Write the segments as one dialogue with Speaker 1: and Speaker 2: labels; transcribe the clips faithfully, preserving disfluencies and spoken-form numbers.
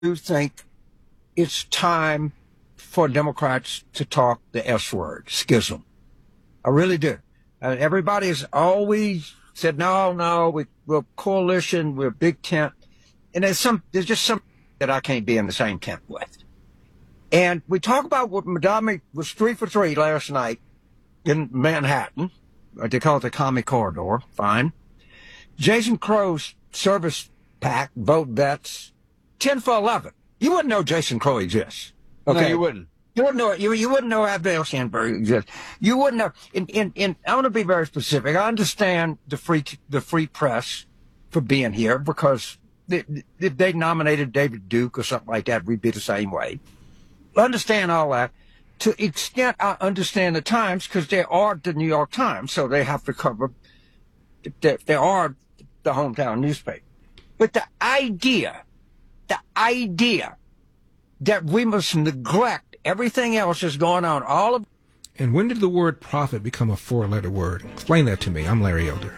Speaker 1: do think it's time for Democrats to talk the S word, schism. I really do. Uh, everybody's always said, no, no, we, we're coalition, we're big tent. And there's some, there's just some that I can't be in the same tent with. And we talk about what Madami was three for three last night in Manhattan. They call it the Commie Corridor. Fine. Jason Crow's service pack, vote vets, ten for eleven. You wouldn't know Jason Crow exists. Okay.
Speaker 2: No, you wouldn't.
Speaker 1: You wouldn't know you. You wouldn't know Abdel Sandberg exists. You wouldn't know. In, in, in, I want to be very specific. I understand the free the free press for being here because if they, they nominated David Duke or something like that, we'd be the same way. I understand all that. To the extent I understand the Times, because they are the New York Times, so they have to cover. They, they are the hometown newspaper. But the idea, the idea that we must neglect everything else that's going on, all of.
Speaker 3: And when did the word profit become a four-letter word? Explain that to me. I'm Larry Elder.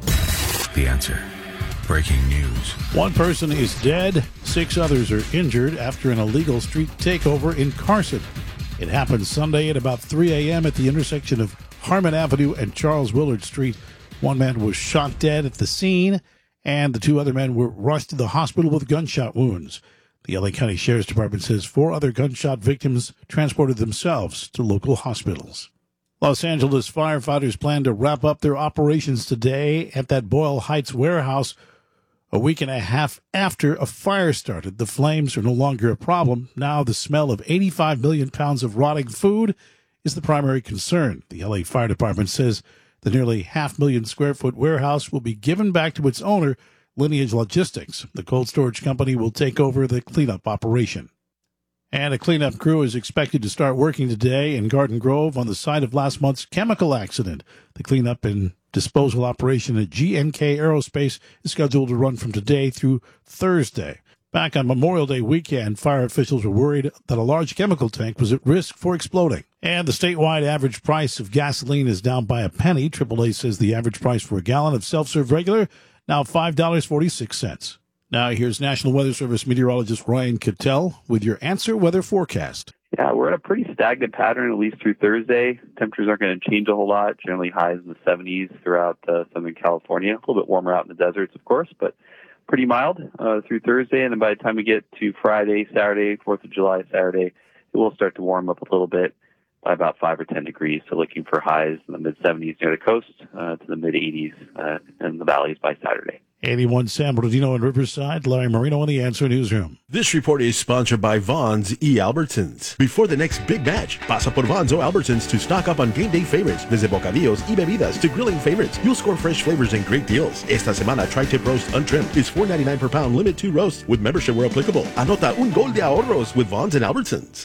Speaker 4: The Answer. Breaking news.
Speaker 5: One person is dead. Six others are injured after an illegal street takeover in Carson. It happened Sunday at about three a.m. at the intersection of Harmon Avenue and Charles Willard Street. One man was shot dead at the scene, and the two other men were rushed to the hospital with gunshot wounds. The L A County Sheriff's Department says four other gunshot victims transported themselves to local hospitals. Los Angeles firefighters plan to wrap up their operations today at that Boyle Heights warehouse a week and a half after a fire started. The flames are no longer a problem. Now the smell of eighty-five million pounds of rotting food is the primary concern. The L A Fire Department says the nearly half million square foot warehouse will be given back to its owner, Lineage Logistics. The cold storage company will take over the cleanup operation. And a cleanup crew is expected to start working today in Garden Grove on the site of last month's chemical accident. The cleanup and disposal operation at G N K Aerospace is scheduled to run from today through Thursday. Back on Memorial Day weekend, fire officials were worried that a large chemical tank was at risk for exploding. And the statewide average price of gasoline is down by a penny. triple A says the average price for a gallon of self-serve regular now five dollars and forty-six cents. Now here's National Weather Service meteorologist Ryan Cattell with your Answer Weather forecast.
Speaker 6: Yeah, we're in a pretty stagnant pattern, at least through Thursday. Temperatures aren't going to change a whole lot, generally highs in the seventies throughout uh, Southern California. A little bit warmer out in the deserts, of course, but pretty mild uh, through Thursday. And then by the time we get to Friday, Saturday, fourth of July, Saturday, it will start to warm up a little bit by about five or ten degrees. So looking for highs in the mid-seventies near the coast uh, to the mid-eighties uh, in the valleys by Saturday.
Speaker 5: eighty-one San Bernardino and Riverside. Larry Marino in the Answer Newsroom.
Speaker 7: This report is sponsored by Vaughn's E. Albertsons. Before the next big match, pasa por Vaughn's O. Albertsons to stock up on game day favorites. Desde bocadillos y bebidas to grilling favorites. You'll score fresh flavors and great deals. Esta semana, tri-tip roast untrimmed is four ninety-nine per pound, limit two roasts with membership where applicable. Anota un gol de ahorros with Vaughn's and Albertsons.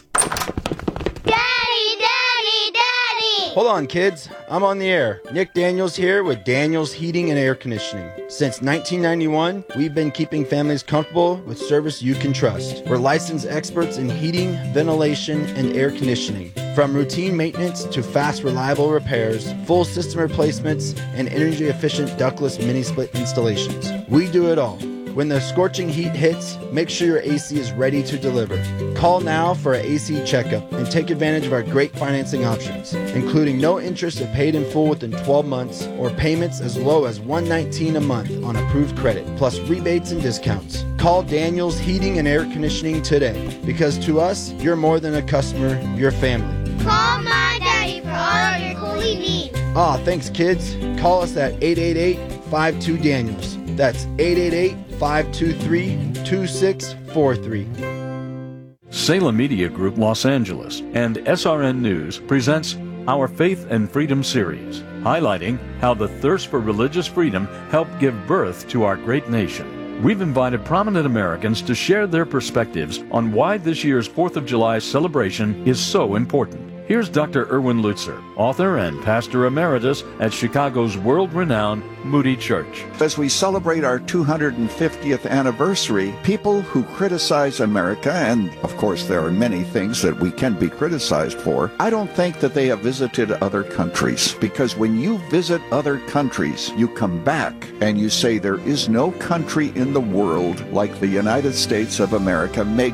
Speaker 8: Hold on, kids. I'm on the air. Nick Daniels here with Daniels Heating and Air Conditioning. Since nineteen ninety-one, we've been keeping families comfortable with service you can trust. We're licensed experts in heating, ventilation, and air conditioning. From routine maintenance to fast, reliable repairs, full system replacements, and energy-efficient ductless mini-split installations. We do it all. When the scorching heat hits, make sure your A C is ready to deliver. Call now for an A C checkup and take advantage of our great financing options, including no interest if paid in full within twelve months or payments as low as one hundred nineteen dollars a month on approved credit, plus rebates and discounts. Call Daniels Heating and Air Conditioning today, because to us, you're more than a customer, you're family.
Speaker 9: Call my daddy for all of your cooling needs.
Speaker 8: Ah, thanks, kids. Call us at eight eight eight, five two, Daniels. That's eight eight eight, five two three, two six four three.
Speaker 10: Salem Media Group Los Angeles and S R N News presents our Faith and Freedom series, highlighting how the thirst for religious freedom helped give birth to our great nation. We've invited prominent Americans to share their perspectives on why this year's fourth of July celebration is so important. Here's Doctor Erwin Lutzer, author and pastor emeritus at Chicago's world-renowned Moody Church.
Speaker 2: As we celebrate our two hundred fiftieth anniversary, people who criticize America, and of course there are many things that we can be criticized for, I don't think that they have visited other countries. Because when you visit other countries, you come back and you say there is no country in the world like the United States of America. May